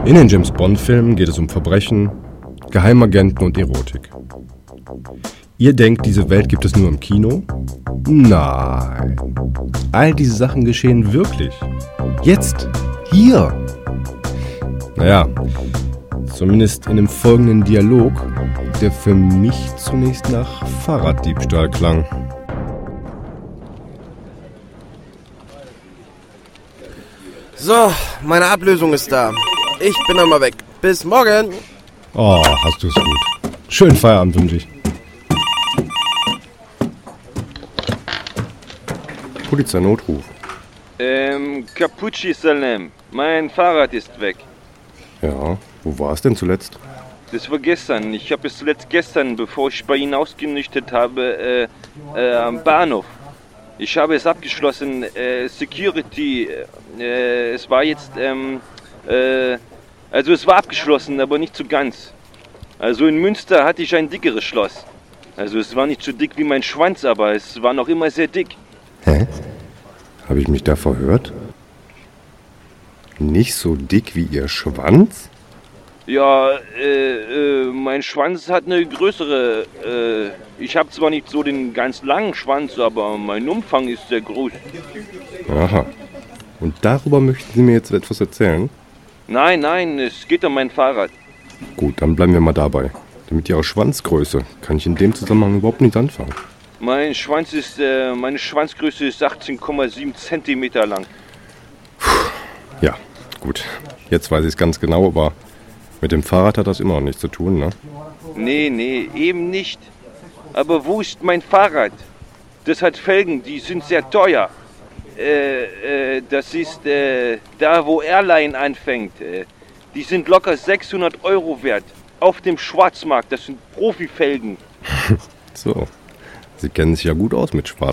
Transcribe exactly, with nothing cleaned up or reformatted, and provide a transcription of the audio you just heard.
In den James-Bond-Filmen geht es um Verbrechen, Geheimagenten und Erotik. Ihr denkt, diese Welt gibt es nur im Kino? Nein. All diese Sachen geschehen wirklich. Jetzt. Hier. Naja, zumindest in dem folgenden Dialog, der für mich zunächst nach Fahrraddiebstahl klang. So, meine Ablösung ist da. Ich bin dann mal weg. Bis morgen. Oh, hast du es gut. Schönen Feierabend wünsche ich. Polizeinotruf. Ähm, Capucci Salem. Mein Fahrrad ist weg. Ja, wo war es denn zuletzt? Das war gestern. Ich habe es zuletzt gestern, bevor ich bei Ihnen ausgenüchtert habe, äh, äh, am Bahnhof. Ich habe es abgeschlossen. Äh, Security. Äh, es war jetzt, ähm, äh, also es war abgeschlossen, aber nicht so ganz. Also in Münster hatte ich ein dickeres Schloss. Also es war nicht so dick wie mein Schwanz, aber es war noch immer sehr dick. Hä? Habe ich mich da verhört? Nicht so dick wie Ihr Schwanz? Ja, äh, äh, mein Schwanz hat eine größere, äh, ich habe zwar nicht so den ganz langen Schwanz, aber mein Umfang ist sehr groß. Aha. Und darüber möchten Sie mir jetzt etwas erzählen? Nein, nein, es geht um mein Fahrrad. Gut, dann bleiben wir mal dabei. Mit Ihrer Schwanzgröße kann ich in dem Zusammenhang überhaupt nicht anfangen. Mein Schwanz ist, äh, meine Schwanzgröße ist achtzehn Komma sieben Zentimeter lang. Ja, gut. Jetzt weiß ich es ganz genau, aber mit dem Fahrrad hat das immer noch nichts zu tun, ne? Nee, nee, eben nicht. Aber wo ist mein Fahrrad? Das hat Felgen, die sind sehr teuer. Äh, äh, das ist, äh, da wo Airline anfängt. Äh, die sind locker sechshundert Euro wert. Auf dem Schwarzmarkt, das sind Profifelgen. So. Sie kennen sich ja gut aus mit Schwarz.